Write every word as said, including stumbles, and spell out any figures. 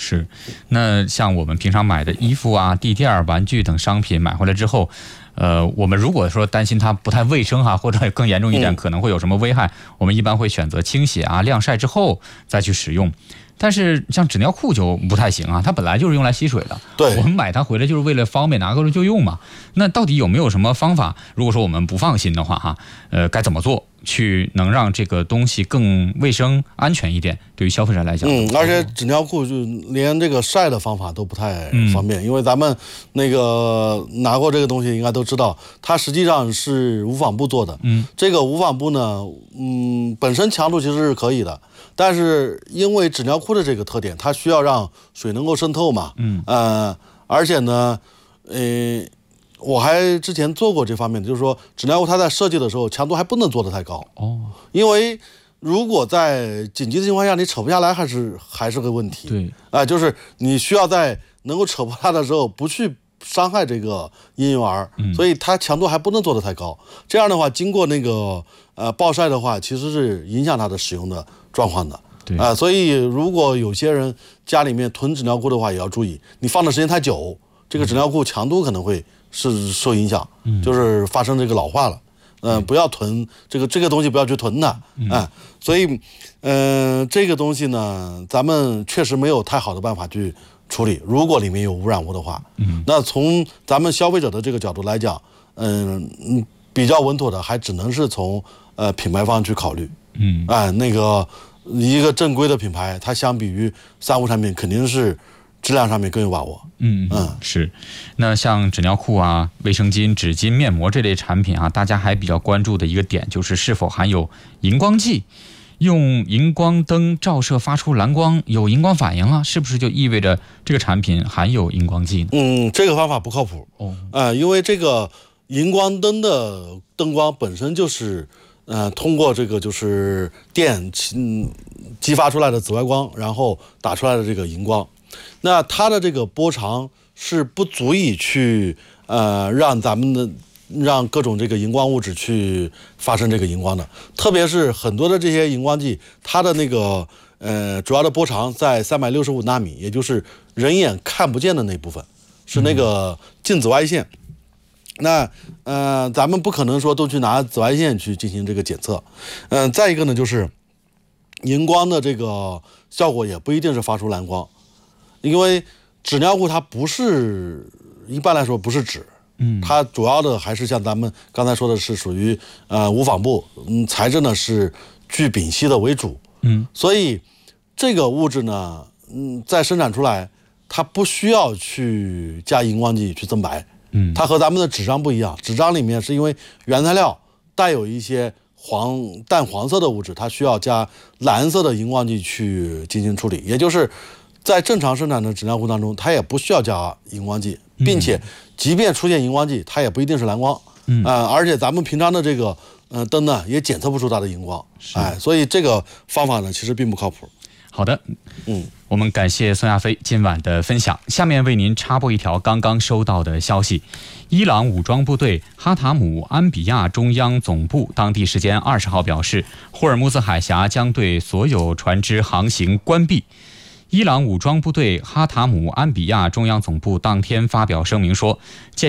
是，那像我们平常买的衣服啊、地垫、玩具等商品买回来之后，呃，我们如果说担心它不太卫生哈，或者更严重一点， 嗯、 可能会有什么危害，我们一般会选择清洗啊、晾晒之后再去使用。但是像纸尿裤就不太行啊，它本来就是用来吸水的。 对， 我们买它回来就是为了方便拿过来就用嘛。那到底有没有什么方法？如果说我们不放心的话，哈，呃，该怎么做去能让这个东西更卫生安全一点？对于消费者来讲， 嗯，而且纸尿裤就连这个晒的方法都不太方便， 嗯、 因为咱们那个拿过这个东西应该都知道，它实际上是无纺布做的。 嗯， 这个无纺布呢，嗯，本身强度其实是可以的。但是因为纸尿裤的这个特点，它需要让水能够渗透嘛， 嗯， 呃，而且呢，呃，我还之前做过这方面的，就是说纸尿裤它在设计的时候强度还不能做得太高哦， 因为如果在紧急的情况下你扯不下来，还是还是个问题。 对， 啊、呃，就是你需要在能够扯破它的时候不去伤害这个婴幼儿， 嗯、 所以它强度还不能做得太高。这样的话，经过那个呃暴晒的话，其实是影响它的使用的状况的。 对啊、呃，所以如果有些人家里面囤纸尿裤的话，也要注意，你放的时间太久，这个纸尿裤强度可能会是受影响， 嗯、 就是发生这个老化了。嗯、呃，不要囤这个这个东西，不要去囤它， 嗯、 啊，所以，嗯、呃，这个东西呢，咱们确实没有太好的办法去处理。如果里面有污染物的话， 嗯， 那从咱们消费者的这个角度来讲，嗯嗯，比较稳妥的还只能是从呃品牌方去考虑， 嗯， 啊、呃，那个一个正规的品牌，它相比于三无产品，肯定是质量上面更有把握。 嗯嗯，是。那像纸尿裤啊、卫生巾、纸巾、面膜这类产品啊，大家还比较关注的一个点就是是否含有荧光剂。用荧光灯照射发出蓝光，有荧光反应了，是不是就意味着这个产品含有荧光剂呢？ 嗯，这个方法不靠谱。 哦， 呃，因为这个荧光灯的灯光本身就是，呃，通过这个就是电嗯激发出来的紫外光，然后打出来的这个荧光，那它的这个波长是不足以去呃让咱们的。让各种这个荧光物质去发生这个荧光的，特别是很多的这些荧光剂，它的那个呃主要的波长在三百六十五纳米，也就是人眼看不见的那部分，是那个近紫外线。嗯、那呃咱们不可能说都去拿紫外线去进行这个检测。嗯、呃，再一个呢，就是荧光的这个效果也不一定是发出蓝光，因为纸尿裤它不是一般来说不是纸。 嗯， 它主要的还是像咱们刚才说的是属于呃无纺布，嗯，材质呢是聚丙烯的为主， 嗯， 所以这个物质呢，嗯，在生产出来，它不需要去加荧光剂去增白， 嗯， 它和咱们的纸张不一样，纸张里面是因为原材料带有一些黄淡黄色的物质，它需要加蓝色的荧光剂去进行处理，也就是在正常生产的纸尿裤当中，它也不需要加荧光剂，并且即便出现荧光剂，它也不一定是蓝光， 嗯， 呃，而且咱们平常的这个呃灯呢，也检测不出它的荧光，哎，所以这个方法呢，其实并不靠谱。 好的， 嗯， 我们感谢孙亚飞今晚的分享。下面为您插播一条刚刚收到的消息：伊朗武装部队哈塔姆安比亚中央总部当地时间二十号表示，霍尔木兹海峡将对所有船只航行关闭。伊朗武装部队哈塔姆安比亚中央总部当天发表声明说，